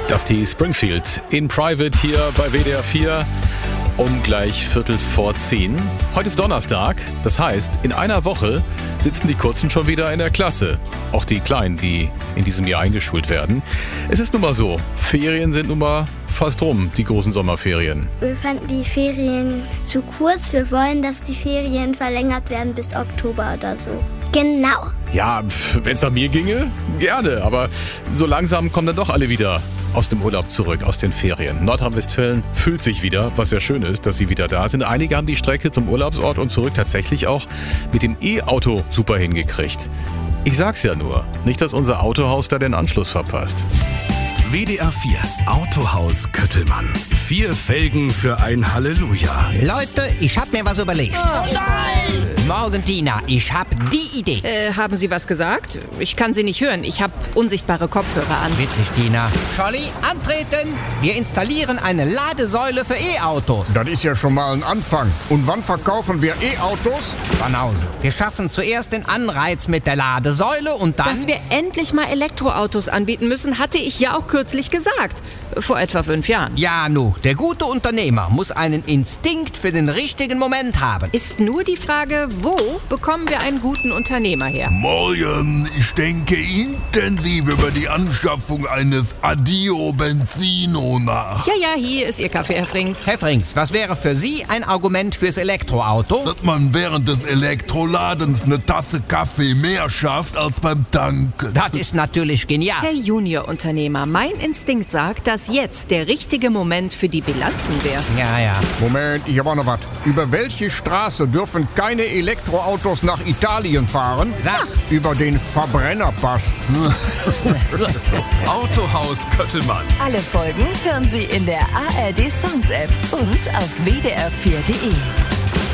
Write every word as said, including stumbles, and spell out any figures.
Dusty Springfield in Private hier bei W D R vier um gleich Viertel vor zehn. Heute ist Donnerstag, das heißt, in einer Woche sitzen die Kurzen schon wieder in der Klasse. Auch die Kleinen, die in diesem Jahr eingeschult werden. Es ist nun mal so, Ferien sind nun mal fast rum, die großen Sommerferien. Wir fanden die Ferien zu kurz. Wir wollen, dass die Ferien verlängert werden bis Oktober oder so. Genau. Ja, wenn es nach mir ginge, gerne. Aber so langsam kommen dann doch alle wieder aus dem Urlaub zurück, aus den Ferien. Nordrhein-Westfalen fühlt sich wieder, was ja schön ist, dass sie wieder da sind. Einige haben die Strecke zum Urlaubsort und zurück tatsächlich auch mit dem E-Auto super hingekriegt. Ich sag's ja nur, nicht, dass unser Autohaus da den Anschluss verpasst. W D R vier Autohaus Köttelmann. Vier Felgen für ein Halleluja. Leute, ich hab mir was überlegt. Oh nein! Morgen, Tina, ich hab die Idee. Äh, haben Sie was gesagt? Ich kann Sie nicht hören. Ich habe unsichtbare Kopfhörer an. Witzig, Tina. Scholli, antreten. Wir installieren eine Ladesäule für E-Autos. Das ist ja schon mal ein Anfang. Und wann verkaufen wir E-Autos? Banause. Wir schaffen zuerst den Anreiz mit der Ladesäule und dann... Dass wir endlich mal Elektroautos anbieten müssen, hatte ich ja auch kürzlich gesagt. Vor etwa fünf Jahren. Ja, nu, der gute Unternehmer muss einen Instinkt für den richtigen Moment haben. Ist nur die Frage, wo bekommen wir einen guten Unternehmer her? Morgen, ich denke intensiv über die Anschaffung eines Adio Benzino nach. Ja, ja, hier ist Ihr Kaffee, Herr Frings. Herr Frings, was wäre für Sie ein Argument fürs Elektroauto? Dass man während des Elektroladens eine Tasse Kaffee mehr schafft als beim Tanken. Das ist natürlich genial. Herr Juniorunternehmer, mein Instinkt sagt, dass jetzt der richtige Moment für die Bilanzen wäre. Ja, ja. Moment, ich hab auch noch was. Über welche Straße dürfen keine Elektroautos nach Italien fahren? Sag. Über den Verbrennerpass. Autohaus Köttelmann. Alle Folgen hören Sie in der A R D Songs App und auf w d r vier punkt d e.